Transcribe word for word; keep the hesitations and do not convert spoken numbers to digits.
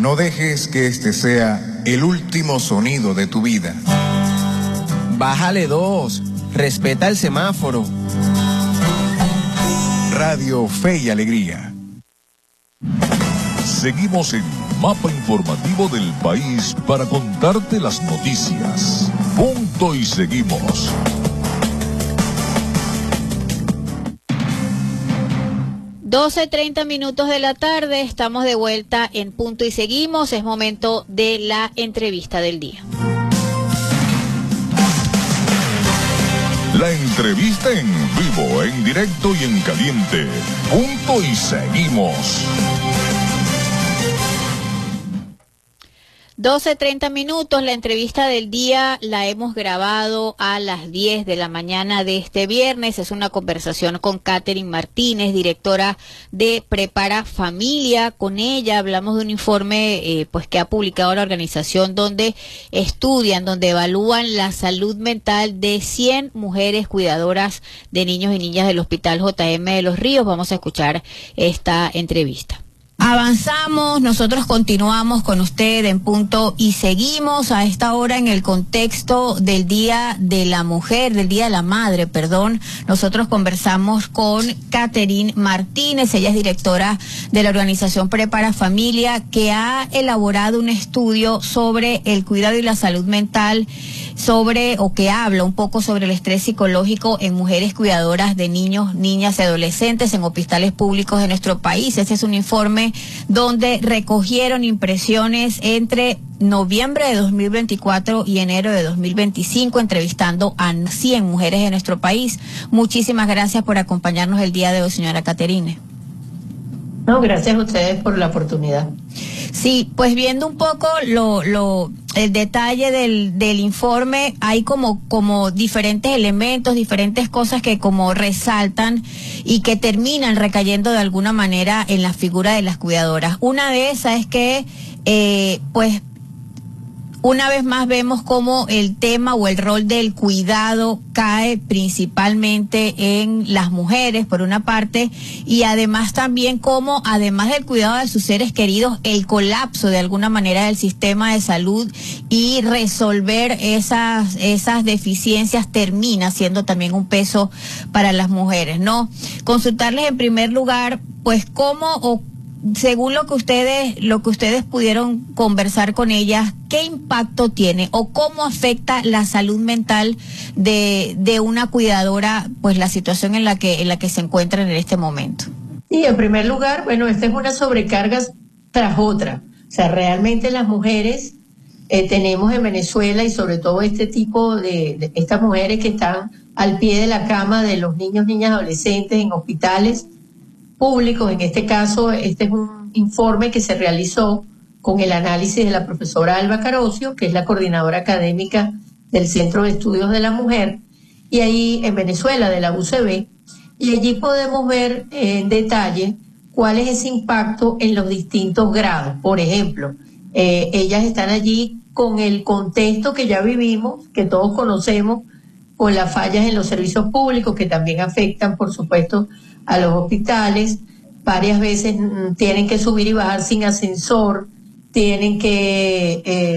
No dejes que este sea el último sonido de tu vida. Bájale dos. Respeta el semáforo. Radio Fe y Alegría. Seguimos en Mapa Informativo del País para contarte las noticias. Punto y seguimos. doce treinta minutos de la tarde, estamos de vuelta en Punto y Seguimos. Es momento de la entrevista del día. La entrevista en vivo, en directo y en caliente. Punto y Seguimos. doce treinta minutos, la entrevista del día la hemos grabado a las diez de la mañana de este viernes. Es una conversación con Catherine Martínez, directora de Prepara Familia. Con ella hablamos de un informe eh, pues que ha publicado la organización, donde estudian, donde evalúan la salud mental de cien mujeres cuidadoras de niños y niñas del Hospital J M de Los Ríos. Vamos a escuchar esta entrevista. Avanzamos, nosotros continuamos con usted en Punto y Seguimos a esta hora en el contexto del Día de la Mujer, del Día de la Madre, perdón. Nosotros conversamos con Catherine Martínez, ella es directora de la organización Prepara Familia, que ha elaborado un estudio sobre el cuidado y la salud mental, sobre, o que habla un poco sobre el estrés psicológico en mujeres cuidadoras de niños, niñas y adolescentes en hospitales públicos de nuestro país. Este es un informe donde recogieron impresiones entre noviembre de dos mil veinticuatro y enero de dos mil veinticinco, entrevistando a cien mujeres de nuestro país. Muchísimas gracias por acompañarnos el día de hoy, señora Catherine. No, gracias a ustedes por la oportunidad. Sí, pues viendo un poco lo, lo, el detalle del, del informe, hay como, como diferentes elementos, diferentes cosas que como resaltan y que terminan recayendo de alguna manera en la figura de las cuidadoras. Una de esas es que, eh, pues, una vez más vemos cómo el tema o el rol del cuidado cae principalmente en las mujeres, por una parte, y además también cómo, además del cuidado de sus seres queridos, el colapso de alguna manera del sistema de salud y resolver esas, esas deficiencias termina siendo también un peso para las mujeres, ¿no? Consultarles en primer lugar, pues, cómo o según lo que ustedes lo que ustedes pudieron conversar con ellas, ¿qué impacto tiene o cómo afecta la salud mental de, de una cuidadora, pues la situación en la que en la que se encuentran en este momento? Sí, en primer lugar, bueno, esta es una sobrecarga tras otra. O sea, realmente las mujeres eh, tenemos en Venezuela, y sobre todo este tipo de, de estas mujeres que están al pie de la cama de los niños, niñas, adolescentes en hospitales públicos. En este caso, este es un informe que se realizó con el análisis de la profesora Alba Carocio, que es la coordinadora académica del Centro de Estudios de la Mujer, y ahí en Venezuela, de la U C B, y allí podemos ver en detalle cuál es ese impacto en los distintos grados. Por ejemplo, eh, ellas están allí con el contexto que ya vivimos, que todos conocemos, con las fallas en los servicios públicos, que también afectan, por supuesto, a los hospitales. Varias veces mm, tienen que subir y bajar sin ascensor, tienen que... Eh,